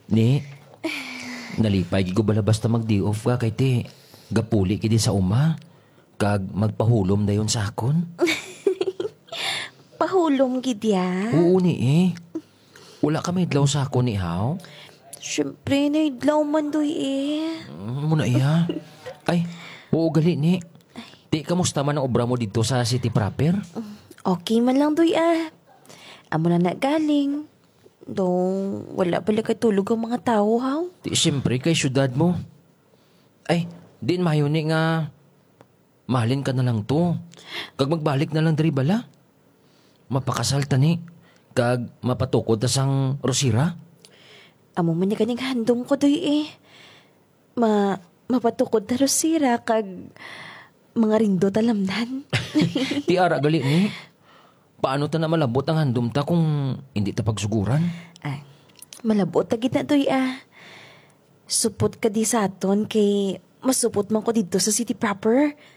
Ni, nalipay gigo balabas ta mag-day off ka kay ti. Gapuli kidi sa uma. Kag magpahulom dayon sa akon. Pahulom gidya. Oo ni Wala ka may idlaw sa akon ni Haw. Siyempre, naidlaw man doy Muna iya. Ay, oo gali ni. Di, kamusta man ang obra mo dito sa city proper? Okay man lang doy Amo na galing. Dong, wala pala katulog ang mga tao, haw. Di, siyempre kay syudad mo. Ay, din mayo ni nga mahalin ka na lang to. Kag magbalik na lang diri bala. Mapakasal ta ni. Kag mapatukod ta sang Rosira. Amo man niya kaning handom ko doy mapatukod na Rosira kag mga rindo talamnan. Ti ara gali ni. Paano ta na malabot ang handom ta kung hindi ta pagsuguran? Ay, malabot agit na doy Supot ka di sa aton kay masupot man ko dito sa city proper.